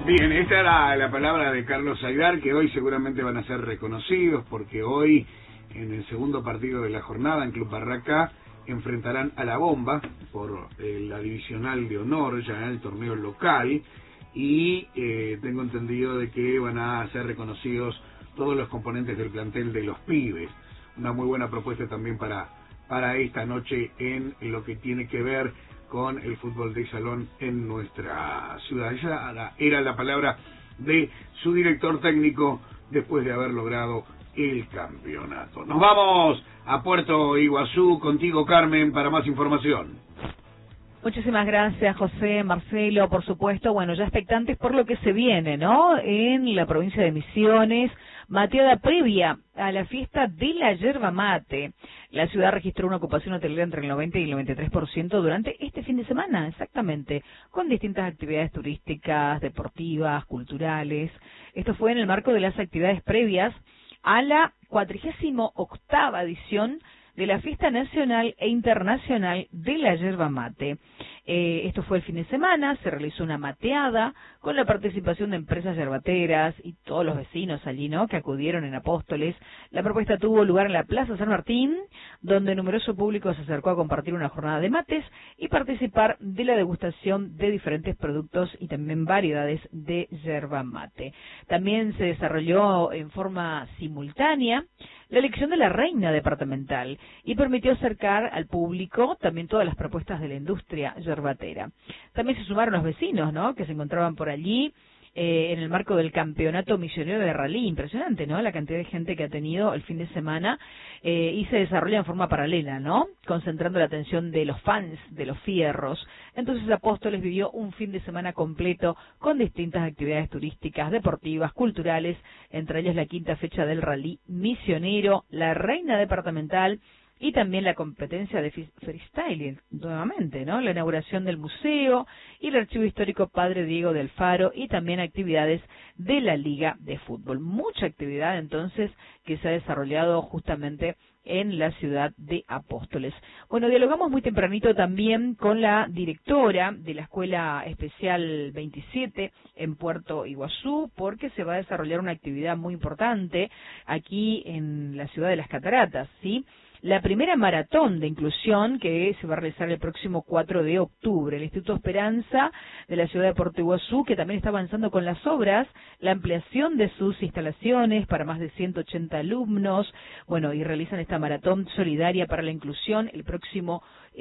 Bien, esta era la palabra de Carlos Aidar, que hoy seguramente van a ser reconocidos, porque hoy, en el segundo partido de la jornada en Club Barraca, enfrentarán a La Bomba por la divisional de honor ya en el torneo local, y tengo entendido de que van a ser reconocidos todos los componentes del plantel de los pibes. Una muy buena propuesta también para esta noche en lo que tiene que ver con el fútbol de salón en nuestra ciudad. Esa era la palabra de su director técnico después de haber logrado el campeonato. Nos vamos a Puerto Iguazú, contigo Carmen, para más información. Muchísimas gracias, José, Marcelo, por supuesto. Bueno, ya expectantes por lo que se viene, ¿no? En la provincia de Misiones, mateada previa a la fiesta de la yerba mate. La ciudad registró una ocupación hotelera entre el 90 y el 93% durante este fin de semana, exactamente, con distintas actividades turísticas, deportivas, culturales. Esto fue en el marco de las actividades previas a la 48ª edición de la Fiesta Nacional e Internacional de la Yerba Mate. Esto fue el fin de semana, se realizó una mateada con la participación de empresas yerbateras y todos los vecinos allí, ¿no?, que acudieron en Apóstoles. La propuesta tuvo lugar en la Plaza San Martín, donde numeroso público se acercó a compartir una jornada de mates y participar de la degustación de diferentes productos y también variedades de yerba mate. También se desarrolló en forma simultánea la elección de la reina departamental y permitió acercar al público también todas las propuestas de la industria yerbatera. También se sumaron los vecinos, ¿no?, que se encontraban por allí en el marco del campeonato misionero de rally. Impresionante, ¿no?, la cantidad de gente que ha tenido el fin de semana, y se desarrolla en forma paralela, ¿no?, concentrando la atención de los fans de los fierros. Entonces Apóstoles vivió un fin de semana completo con distintas actividades turísticas, deportivas, culturales, entre ellas la quinta fecha del rally misionero, la reina departamental, y también la competencia de freestyle, nuevamente, ¿no?, la inauguración del museo y el archivo histórico Padre Diego del Faro, y también actividades de la Liga de Fútbol. Mucha actividad, entonces, que se ha desarrollado justamente en la ciudad de Apóstoles. Bueno, dialogamos muy tempranito también con la directora de la Escuela Especial 27 en Puerto Iguazú, porque se va a desarrollar una actividad muy importante aquí en la ciudad de Las Cataratas, ¿sí? La primera maratón de inclusión, que se va a realizar el próximo 4 de octubre. El Instituto Esperanza de la ciudad de Puerto Iguazú, que también está avanzando con las obras, la ampliación de sus instalaciones para más de 180 alumnos, bueno, y realizan esta maratón solidaria para la inclusión el próximo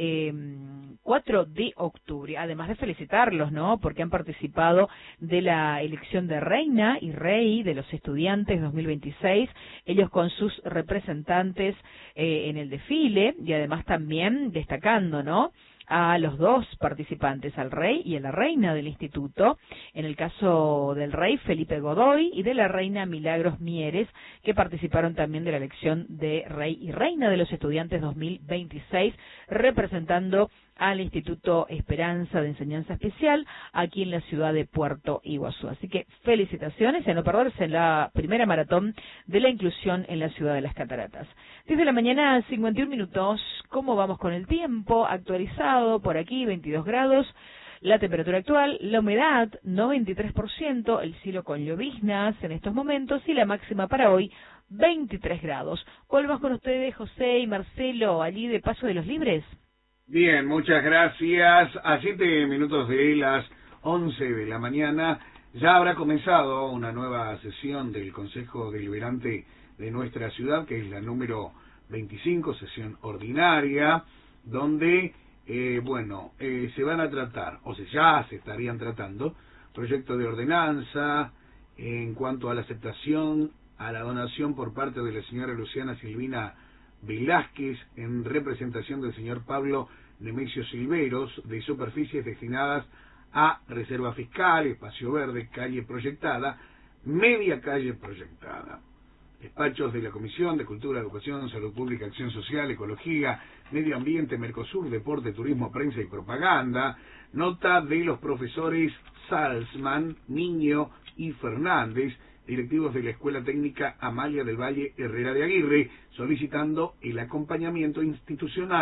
4 de octubre. Además de felicitarlos, ¿no?, porque han participado de la elección de reina y rey de los estudiantes 2026, ellos con sus representantes en el desfile, y además también destacando, ¿no?, a los dos participantes, al rey y a la reina del instituto, en el caso del rey Felipe Godoy y de la reina Milagros Mieres, que participaron también de la elección de rey y reina de los estudiantes 2026, representando al Instituto Esperanza de Enseñanza Especial aquí en la ciudad de Puerto Iguazú. Así que felicitaciones y a no perderse en la primera maratón de la inclusión en la ciudad de Las Cataratas. Desde la mañana, 51 minutos, ¿cómo vamos con el tiempo? Actualizado por aquí, 22 grados. La temperatura actual, la humedad, 93%, el cielo con lloviznas en estos momentos, y la máxima para hoy, 23 grados. Volvemos con ustedes, José y Marcelo, allí de Paso de los Libres. Bien, muchas gracias. A 7 minutos de las 11 de la mañana ya habrá comenzado una nueva sesión del Consejo Deliberante de nuestra ciudad, que es la número 25, sesión ordinaria, donde, se van a tratar, o sea, ya se estarían tratando, proyectos de ordenanza en cuanto a la aceptación a la donación por parte de la señora Luciana Silvina Velázquez, en representación del señor Pablo Nemesio Silveros, de superficies destinadas a reserva fiscal, espacio verde, calle proyectada, media calle proyectada. Despachos de la Comisión de Cultura, Educación, Salud Pública, Acción Social, Ecología, Medio Ambiente, Mercosur, Deporte, Turismo, Prensa y Propaganda. Nota de los profesores Salzman, Niño y Fernández, directivos de la Escuela Técnica Amalia del Valle Herrera de Aguirre, solicitando el acompañamiento institucional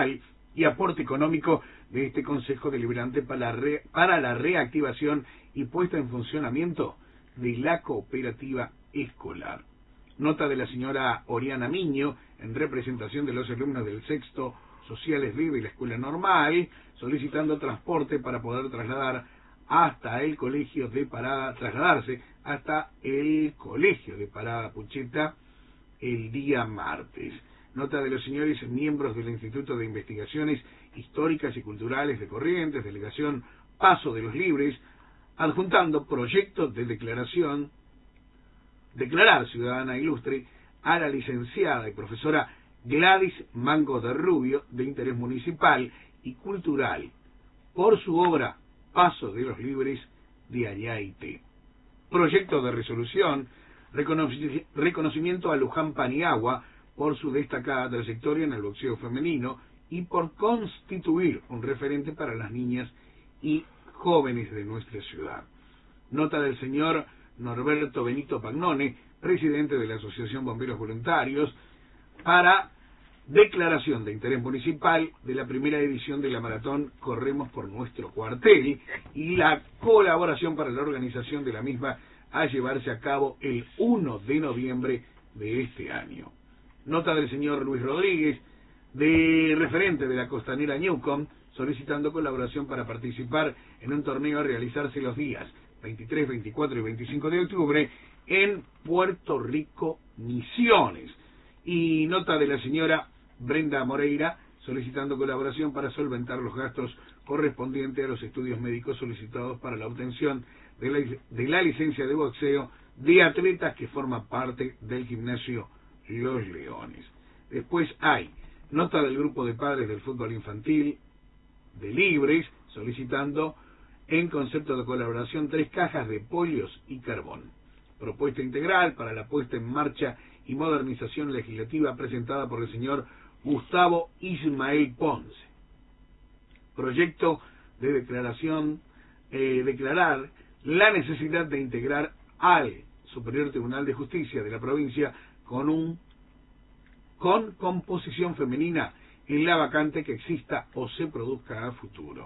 y aporte económico de este Consejo Deliberante para la reactivación y puesta en funcionamiento de la cooperativa escolar. Nota de la señora Oriana Miño, en representación de los alumnos del sexto Sociales B de la Escuela Normal, solicitando transporte para poder trasladarse hasta el colegio de Parada Pucheta el día martes. Nota de los señores miembros del Instituto de Investigaciones Históricas y Culturales de Corrientes, delegación Paso de los Libres, adjuntando proyectos de declarar ciudadana ilustre a la licenciada y profesora Gladys Mango de Rubio, de interés municipal y cultural, por su obra Paso de los Libres de Ayaite. Proyecto de resolución, reconocimiento a Luján Paniagua por su destacada trayectoria en el boxeo femenino y por constituir un referente para las niñas y jóvenes de nuestra ciudad. Nota del señor Norberto Benito Pagnone, presidente de la Asociación Bomberos Voluntarios, para declaración de interés municipal de la primera edición de la maratón Corremos por Nuestro Cuartel y la colaboración para la organización de la misma a llevarse a cabo el 1 de noviembre de este año. Nota del señor Luis Rodríguez, referente de la Costanera Newcom, solicitando colaboración para participar en un torneo a realizarse los días 23, 24 y 25 de octubre en Puerto Rico, Misiones. Y nota de la señora Brenda Moreira, solicitando colaboración para solventar los gastos correspondientes a los estudios médicos solicitados para la obtención de la licencia de boxeo de atletas que forman parte del gimnasio Los Leones. Después hay nota del grupo de padres del fútbol infantil de Libres, solicitando en concepto de colaboración 3 cajas de pollos y carbón. Propuesta integral para la puesta en marcha y modernización legislativa presentada por el señor Gustavo Ismael Ponce. Proyecto de declarar la necesidad de integrar al Superior Tribunal de Justicia de la provincia con composición femenina en la vacante que exista o se produzca a futuro.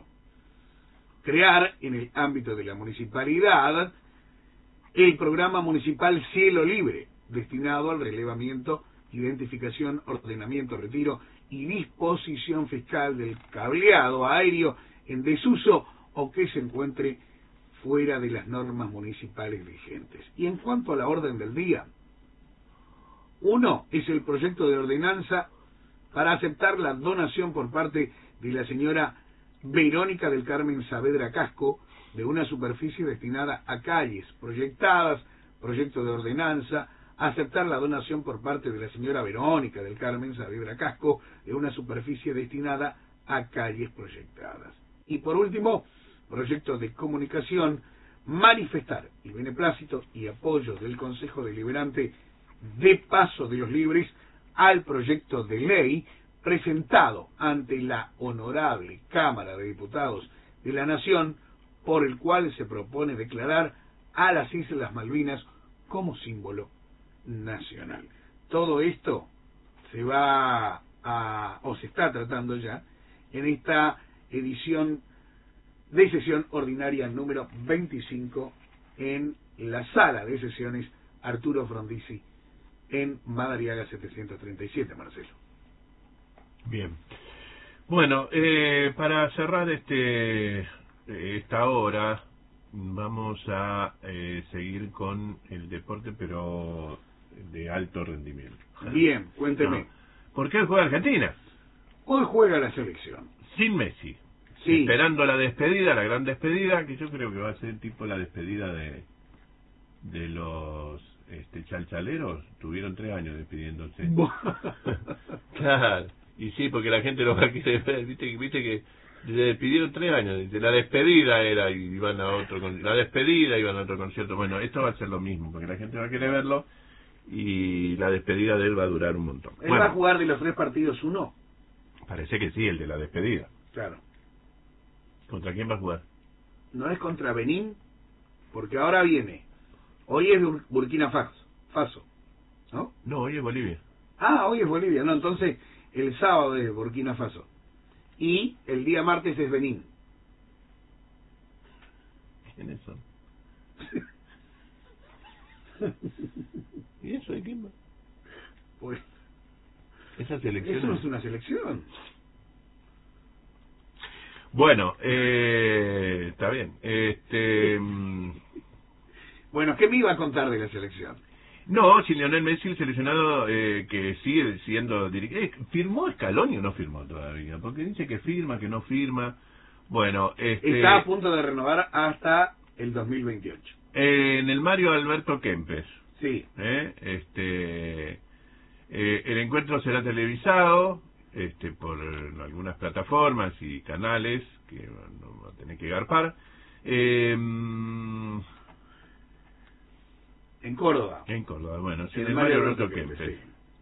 Crear en el ámbito de la municipalidad el programa municipal Cielo Libre, destinado al relevamiento, identificación, ordenamiento, retiro y disposición fiscal del cableado aéreo en desuso o que se encuentre fuera de las normas municipales vigentes. Y en cuanto a la orden del día, uno es el proyecto de ordenanza para aceptar la donación por parte de la señora Verónica del Carmen Saavedra Casco de una superficie destinada a calles proyectadas, proyecto de ordenanza, aceptar la donación por parte de la señora Verónica del Carmen Saavedra Casco de una superficie destinada a calles proyectadas. Y por último, proyecto de comunicación, manifestar el beneplácito y apoyo del Consejo Deliberante de Paso de los Libres al proyecto de ley presentado ante la Honorable Cámara de Diputados de la Nación, por el cual se propone declarar a las Islas Malvinas como símbolo nacional. Todo esto se está tratando ya en esta edición de sesión ordinaria número 25 en la sala de sesiones Arturo Frondizi en Madariaga 737, Marcelo. Bien. Bueno, para cerrar esta hora, vamos a seguir con el deporte, pero de alto rendimiento. Bien, cuénteme. No. ¿Por qué juega Argentina? Hoy juega la selección. Sin Messi. Sí. Esperando la despedida, la gran despedida, que yo creo que va a ser tipo la despedida de los chalchaleros. Tuvieron 3 años despidiéndose. Claro. Y sí, porque la gente lo va a querer ver. Viste que le despidieron 3 años. La despedida era, y iban a otro concierto. Bueno, esto va a ser lo mismo, porque la gente va a querer verlo y la despedida de él va a durar un montón. ¿Él va a jugar de los 3 partidos uno? Parece que sí, el de la despedida. Claro. ¿Contra quién va a jugar? No es contra Benín, porque ahora viene. Hoy es Burkina Faso, ¿no? No, hoy es Bolivia. Ah, hoy es Bolivia, no, entonces el sábado es Burkina Faso. Y el día martes es Benín. ¿Quiénes son? ¿Y eso de quién va? Pues esa selección. eso no es una selección. Bueno, está bien. Bueno, ¿qué me iba a contar de la selección? No, si Lionel Messi, el seleccionado que sigue siendo dirigente. ¿Firmó Scaloni o no firmó todavía? Porque dice que firma, que no firma. Bueno, está a punto de renovar hasta el 2028. En el Mario Alberto Kempes. Sí. El encuentro será televisado por algunas plataformas y canales que no va a tener que garpar. En Córdoba. En Córdoba, bueno, sí, en el Mario Alberto Kempes. Kempes.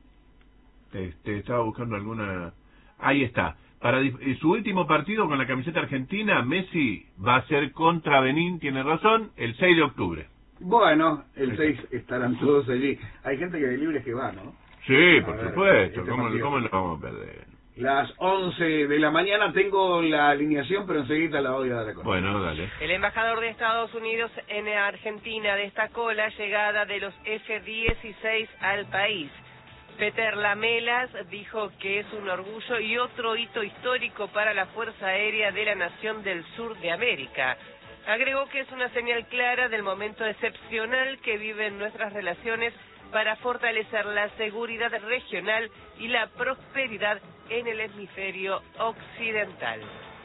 Sí. Estaba buscando alguna. Ahí está. Para su último partido con la camiseta argentina, Messi va a ser contra Benín, tiene razón, el 6 de octubre. Bueno, el 6 estarán todos allí. Hay gente que de libres que va, ¿no? Sí, por supuesto. ¿Cómo lo vamos a perder? Las 11 de la mañana tengo la alineación, pero enseguida la voy a dar a conocer. Bueno, dale. El embajador de Estados Unidos en Argentina destacó la llegada de los F-16 al país. Peter Lamelas dijo que es un orgullo y otro hito histórico para la Fuerza Aérea de la nación del sur de América. Agregó que es una señal clara del momento excepcional que viven nuestras relaciones para fortalecer la seguridad regional y la prosperidad en el hemisferio occidental.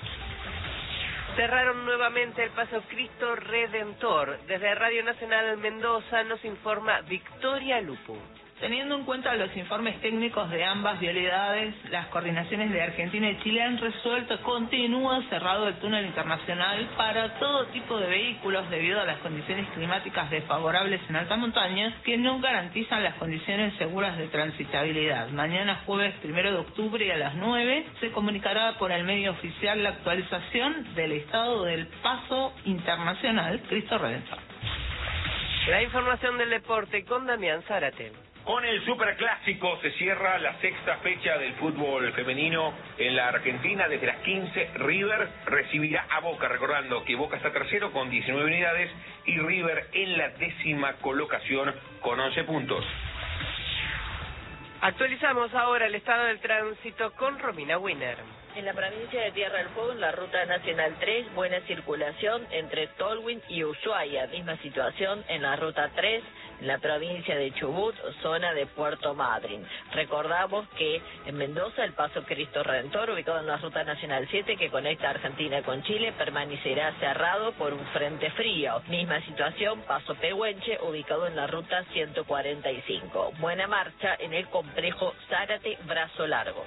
Cerraron nuevamente el Paso Cristo Redentor. Desde Radio Nacional Mendoza nos informa Victoria Lupu. Teniendo en cuenta los informes técnicos de ambas vialidades, las coordinaciones de Argentina y Chile han resuelto que continúa cerrado el túnel internacional para todo tipo de vehículos debido a las condiciones climáticas desfavorables en alta montaña que no garantizan las condiciones seguras de transitabilidad. Mañana jueves 1 de octubre a las 9 se comunicará por el medio oficial la actualización del estado del Paso Internacional Cristo Redentor. La información del deporte con Damián Zárate. Con el Superclásico se cierra la sexta fecha del fútbol femenino en la Argentina. Desde las 15, River recibirá a Boca, recordando que Boca está tercero con 19 unidades y River en la 10ª colocación con 11 puntos. Actualizamos ahora el estado del tránsito con Romina Winner. En la provincia de Tierra del Fuego, en la Ruta Nacional 3, buena circulación entre Tolwyn y Ushuaia. Misma situación en la Ruta 3, en la provincia de Chubut, zona de Puerto Madryn. Recordamos que en Mendoza, el Paso Cristo Redentor, ubicado en la Ruta Nacional 7, que conecta Argentina con Chile, permanecerá cerrado por un frente frío. Misma situación, Paso Pehuenche, ubicado en la Ruta 145. Buena marcha en el complejo Zárate-Brazo Largo.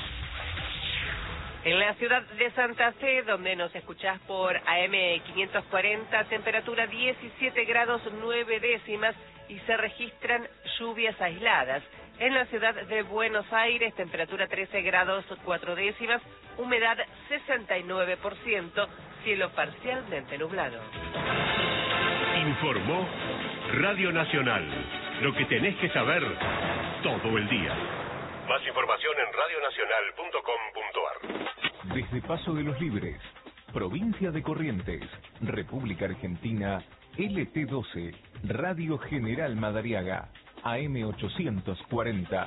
En la ciudad de Santa Fe, donde nos escuchás por AM 540, temperatura 17 grados 9 décimas y se registran lluvias aisladas. En la ciudad de Buenos Aires, temperatura 13 grados 4 décimas, humedad 69%, cielo parcialmente nublado. Informó Radio Nacional, lo que tenés que saber todo el día. Más información en radionacional.com.ar. Desde Paso de los Libres, provincia de Corrientes, República Argentina, LT12, Radio General Madariaga, AM 840.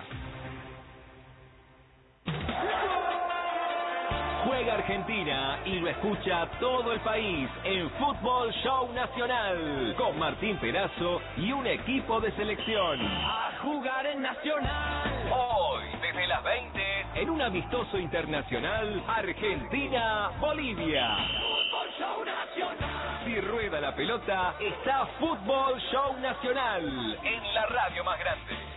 Juega Argentina y lo escucha todo el país en Fútbol Show Nacional con Martín Perazo y un equipo de selección. A jugar en Nacional. Hoy, desde las 20, en un amistoso internacional, Argentina-Bolivia. Fútbol Show Nacional. Si rueda la pelota, está Fútbol Show Nacional en la radio más grande.